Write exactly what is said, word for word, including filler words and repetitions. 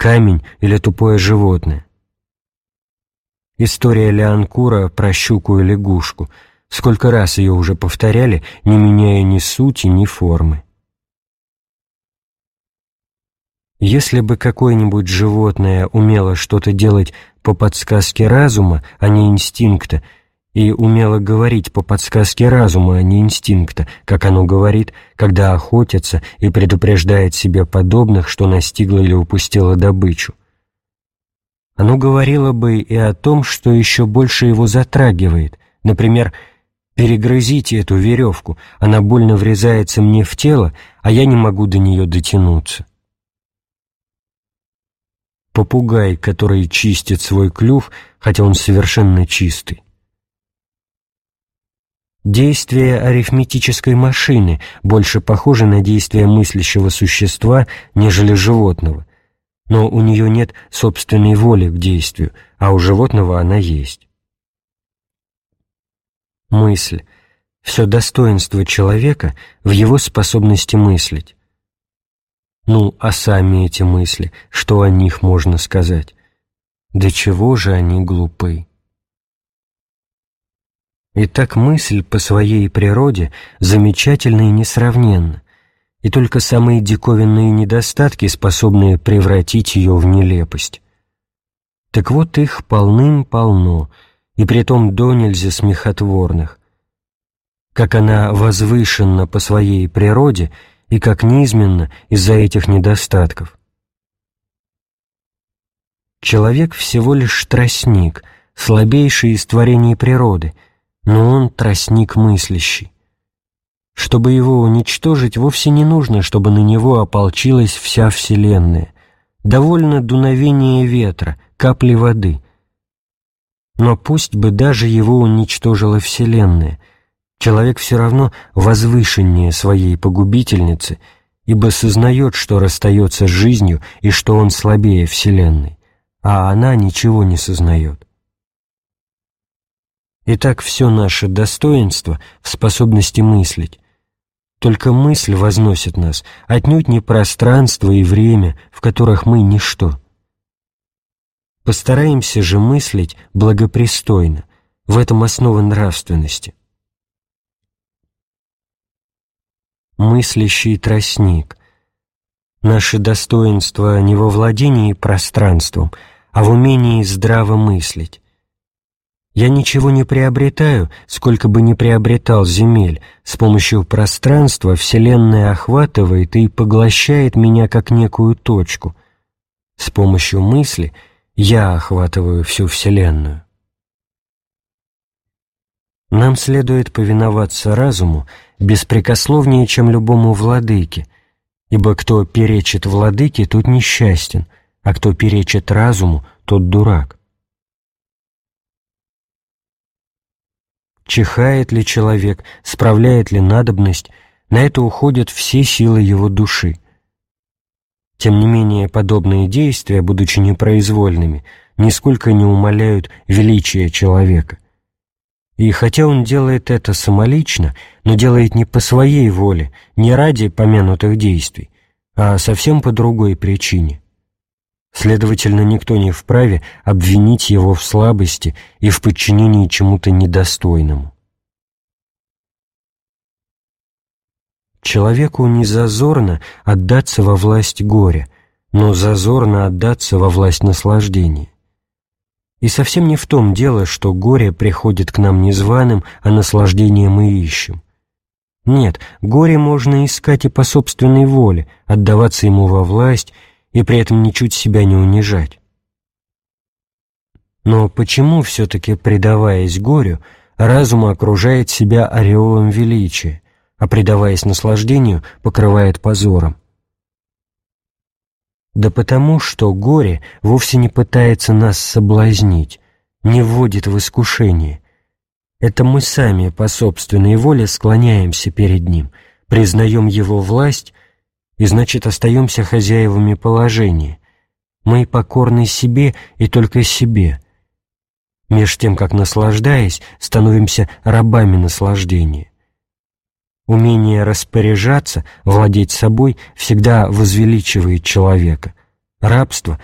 камень или тупое животное. История Леанкура про щуку и лягушку. Сколько раз ее уже повторяли, не меняя ни сути, ни формы. Если бы какое-нибудь животное умело что-то делать по подсказке разума, а не инстинкта, и умело говорить по подсказке разума, а не инстинкта, как оно говорит, когда охотится и предупреждает себе подобных, что настигло или упустило добычу, оно говорило бы и о том, что еще больше его затрагивает. Например, «Перегрызите эту веревку, она больно врезается мне в тело, а я не могу до нее дотянуться». Попугай, который чистит свой клюв, хотя он совершенно чистый. Действие арифметической машины больше похоже на действие мыслящего существа, нежели животного, но у нее нет собственной воли к действию, а у животного она есть. Мысль. Все достоинство человека в его способности мыслить. Ну, а сами эти мысли, что о них можно сказать? До чего же они глупы? Итак, мысль по своей природе замечательна и несравненна, и только самые диковинные недостатки способны превратить ее в нелепость. Так вот, их полным-полно, и притом донельзя смехотворных. Как она возвышенна по своей природе и как низменна из-за этих недостатков. Человек всего лишь тростник, слабейший из творений природы, но он тростник мыслящий. Чтобы его уничтожить, вовсе не нужно, чтобы на него ополчилась вся Вселенная. Довольно дуновения ветра, капли воды. Но пусть бы даже его уничтожила Вселенная, человек все равно возвышеннее своей погубительницы, ибо сознает, что расстается с жизнью и что он слабее Вселенной, а она ничего не сознает. Итак, все наше достоинство в способности мыслить. Только мысль возносит нас, отнюдь не пространство и время, в которых мы ничто. Постараемся же мыслить благопристойно, в этом основа нравственности. Мыслящий тростник. Наше достоинство не во владении пространством, а в умении здраво мыслить. Я ничего не приобретаю, сколько бы ни приобретал земель. С помощью пространства Вселенная охватывает и поглощает меня как некую точку. С помощью мысли я охватываю всю Вселенную. Нам следует повиноваться разуму беспрекословнее, чем любому владыке, ибо кто перечит владыке, тот несчастен, а кто перечит разуму, тот дурак. Чихает ли человек, справляет ли надобность, на это уходят все силы его души. Тем не менее, подобные действия, будучи непроизвольными, нисколько не умаляют величия человека. И хотя он делает это самолично, но делает не по своей воле, не ради помянутых действий, а совсем по другой причине. Следовательно, никто не вправе обвинить его в слабости и в подчинении чему-то недостойному. Человеку не зазорно отдаться во власть горя, но зазорно отдаться во власть наслаждения. И совсем не в том дело, что горе приходит к нам незваным, а наслаждение мы ищем. Нет, горе можно искать и по собственной воле, отдаваться ему во власть и при этом ничуть себя не унижать. Но почему все-таки, предаваясь горю, разум окружает себя ореолом величия, а, предаваясь наслаждению, покрывает позором? Да потому, что горе вовсе не пытается нас соблазнить, не вводит в искушение. Это мы сами по собственной воле склоняемся перед ним, признаем его власть и, значит, остаемся хозяевами положения. Мы покорны себе и только себе. Меж тем, как, наслаждаясь, становимся рабами наслаждения. Умение распоряжаться, владеть собой всегда возвеличивает человека. Рабство